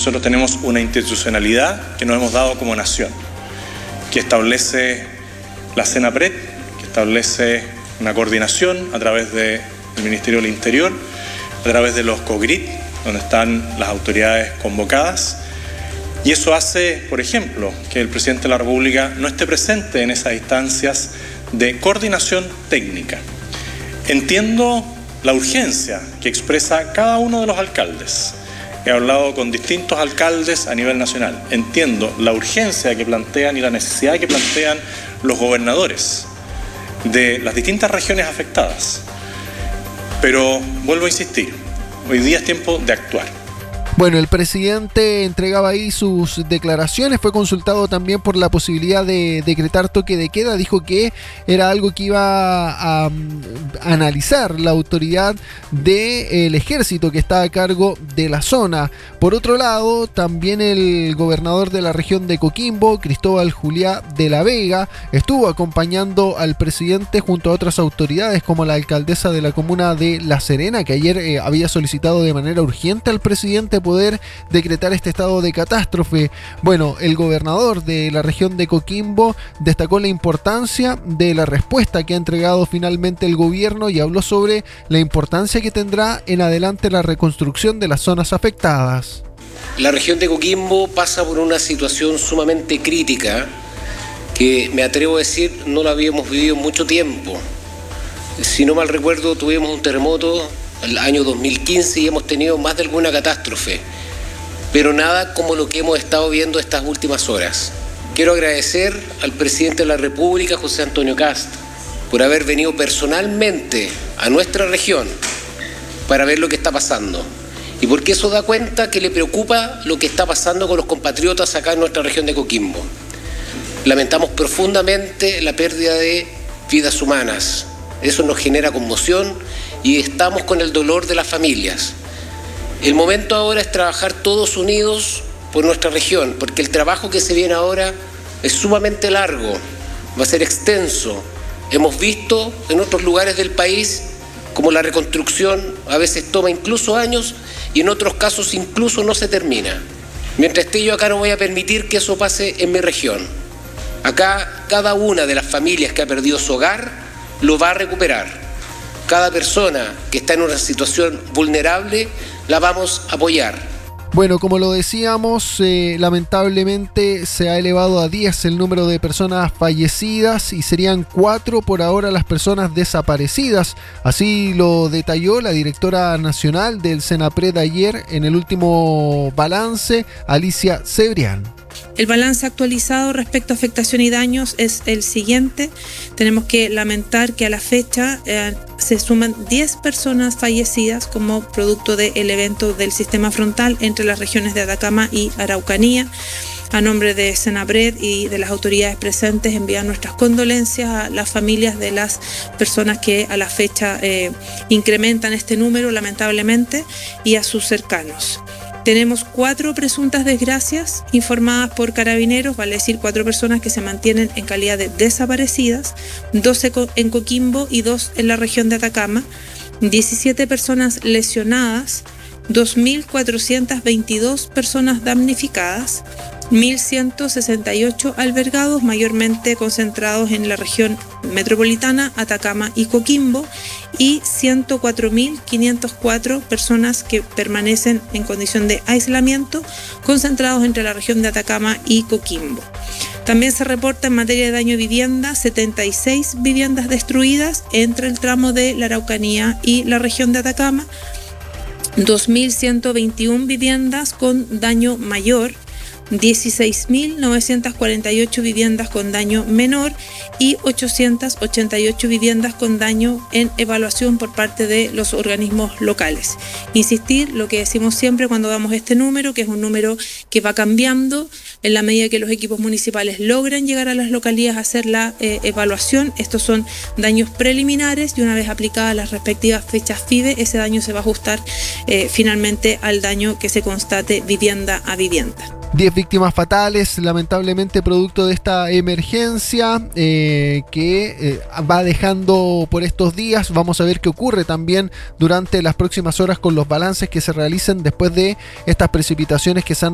Nosotros tenemos una institucionalidad que nos hemos dado como nación, que establece la Senapred, que establece una coordinación a través del Ministerio del Interior, a través de los COGRIT, donde están las autoridades convocadas. Y eso hace, por ejemplo, que el presidente de la República no esté presente en esas instancias de coordinación técnica. Entiendo la urgencia que expresa cada uno de los alcaldes. He hablado con distintos alcaldes a nivel nacional. Entiendo la urgencia que plantean y la necesidad que plantean los gobernadores de las distintas regiones afectadas. Pero vuelvo a insistir, hoy día es tiempo de actuar. Bueno, el presidente entregaba ahí sus declaraciones, fue consultado también por la posibilidad de decretar toque de queda, dijo que era algo que iba a analizar la autoridad del ejército que está a cargo de la zona. Por otro lado, también el gobernador de la región de Coquimbo, Cristóbal Juliá de la Vega, estuvo acompañando al presidente junto a otras autoridades como la alcaldesa de la comuna de La Serena, que ayer había solicitado de manera urgente al presidente poder decretar este estado de catástrofe. Bueno, el gobernador de la región de Coquimbo destacó la importancia de la respuesta que ha entregado finalmente el gobierno y habló sobre la importancia que tendrá en adelante la reconstrucción de las zonas afectadas. La región de Coquimbo pasa por una situación sumamente crítica que, me atrevo a decir, no la habíamos vivido en mucho tiempo. Si no mal recuerdo, tuvimos un terremoto el año 2015 y hemos tenido más de alguna catástrofe, pero nada como lo que hemos estado viendo estas últimas horas. Quiero agradecer al presidente de la República, José Antonio Kast, por haber venido personalmente a nuestra región para ver lo que está pasando, y porque eso da cuenta que le preocupa lo que está pasando con los compatriotas acá en nuestra región de Coquimbo. Lamentamos profundamente la pérdida de vidas humanas. Eso nos genera conmoción y estamos con el dolor de las familias. El momento ahora es trabajar todos unidos por nuestra región, porque el trabajo que se viene ahora es sumamente largo, va a ser extenso. Hemos visto en otros lugares del país como la reconstrucción a veces toma incluso años y en otros casos incluso no se termina. Mientras esté yo acá no voy a permitir que eso pase en mi región. Acá cada una de las familias que ha perdido su hogar lo va a recuperar. Cada persona que está en una situación vulnerable la vamos a apoyar. Bueno, como lo decíamos, lamentablemente se ha elevado a 10 el número de personas fallecidas y serían 4 por ahora las personas desaparecidas. Así lo detalló la directora nacional del Senapred ayer en el último balance, Alicia Cebrián. El balance actualizado respecto a afectación y daños es el siguiente. Tenemos que lamentar que a la fecha se suman 10 personas fallecidas como producto del evento del sistema frontal entre las regiones de Atacama y Araucanía. A nombre de Senapred y de las autoridades presentes, enviar nuestras condolencias a las familias de las personas que a la fecha incrementan este número, lamentablemente, y a sus cercanos. Tenemos 4 presuntas desgracias informadas por Carabineros, vale decir 4 personas que se mantienen en calidad de desaparecidas, 12 en Coquimbo y 2 en la región de Atacama, 17 personas lesionadas, 2.422 personas damnificadas, 1.168 albergados, mayormente concentrados en la región metropolitana, Atacama y Coquimbo, y 104.504 personas que permanecen en condición de aislamiento, concentrados entre la región de Atacama y Coquimbo. También se reporta en materia de daño a vivienda 76 viviendas destruidas entre el tramo de la Araucanía y la región de Atacama, 2.121 viviendas con daño mayor, 16.948 viviendas con daño menor y 888 viviendas con daño en evaluación por parte de los organismos locales. Insistir, lo que decimos siempre cuando damos este número, que es un número que va cambiando en la medida que los equipos municipales logran llegar a las localidades a hacer la evaluación. Estos son daños preliminares y una vez aplicadas las respectivas fechas FIDE, ese daño se va a ajustar finalmente al daño que se constate vivienda a vivienda. 10 víctimas fatales, lamentablemente producto de esta emergencia que va dejando por estos días. Vamos a ver qué ocurre también durante las próximas horas con los balances que se realicen después de estas precipitaciones que se han